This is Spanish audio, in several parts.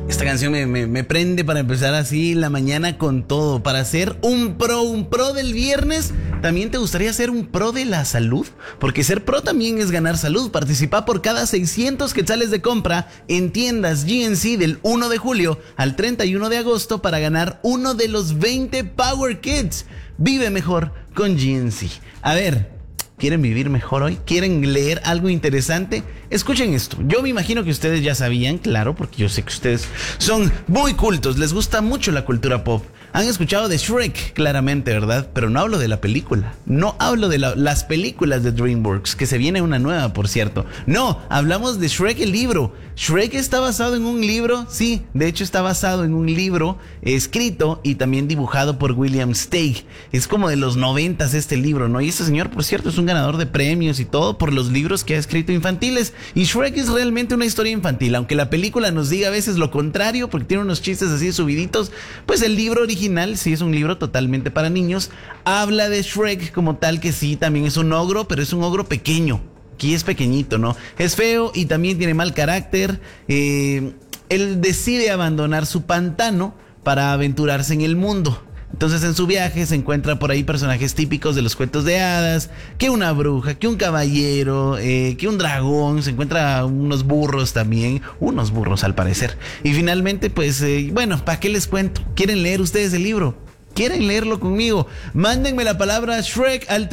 Esta canción me prende para empezar así la mañana con todo. Para ser un pro del viernes. ¿También te gustaría ser un pro de la salud? Porque ser pro también es ganar salud. Participa por cada 600 quetzales de compra en tiendas GNC del 1 de julio al 31 de agosto para ganar uno de los 20 Power Kits. Vive mejor con GNC. A ver, ¿quieren vivir mejor hoy? ¿Quieren leer algo interesante? Escuchen esto. Yo me imagino que ustedes ya sabían, claro, porque yo sé que ustedes son muy cultos, les gusta mucho la cultura pop. Han escuchado de Shrek, claramente, ¿verdad? Pero no hablo de la película. No hablo de las películas de DreamWorks, que se viene una nueva, por cierto. No, hablamos de Shrek el libro. Shrek está basado en un libro, sí, de hecho está basado en un libro escrito y también dibujado por William Steig. Es como de los 90s este libro, ¿no? Y este señor, por cierto, es un ganador de premios y todo por los libros que ha escrito infantiles. Y Shrek es realmente una historia infantil, aunque la película nos diga a veces lo contrario, porque tiene unos chistes así subiditos, pues el libro original sí es un libro totalmente para niños. Habla de Shrek como tal, que sí, también es un ogro, pero es un ogro pequeño. Aquí es pequeñito, ¿no? Es feo y también tiene mal carácter. Él decide abandonar su pantano para aventurarse en el mundo. Entonces en su viaje se encuentra por ahí personajes típicos de los cuentos de hadas, que una bruja, que un caballero, que un dragón, se encuentra unos burros también, unos burros al parecer. Y finalmente pues, bueno, ¿para qué les cuento? ¿Quieren leer ustedes el libro? ¿Quieren leerlo conmigo? Mándenme la palabra Shrek al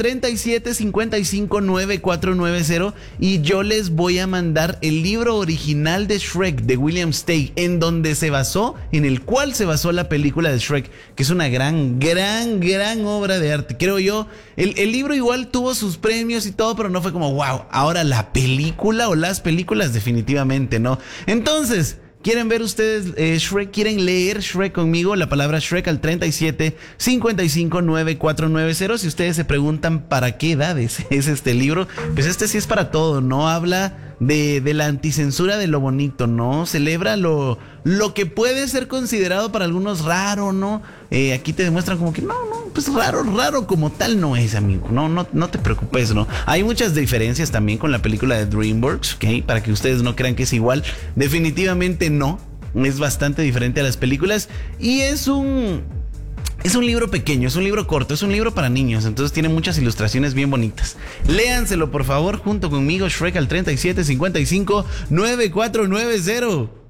37559490 y yo les voy a mandar el libro original de Shrek de William Steig, en el cual se basó la película de Shrek, que es una gran obra de arte, creo yo. El libro igual tuvo sus premios y todo, pero no fue como wow. Ahora la película o las películas definitivamente no. Entonces, ¿quieren ver ustedes Shrek? ¿Quieren leer Shrek conmigo? La palabra Shrek al 37559490. Si ustedes se preguntan para qué edades es este libro, pues este sí es para todo, ¿no? Habla de la anticensura de lo bonito, ¿no? Celebra lo que puede ser considerado para algunos raro, ¿no? Aquí te demuestran como que no, pues raro como tal no es, amigo. No te preocupes, ¿no? Hay muchas diferencias también con la película de DreamWorks, ¿ok? Para que ustedes no crean que es igual. Definitivamente no. Es bastante diferente a las películas. Y es un libro pequeño, es un libro corto, es un libro para niños, entonces tiene muchas ilustraciones bien bonitas. Léanselo por favor junto conmigo, Shrek al 37559490.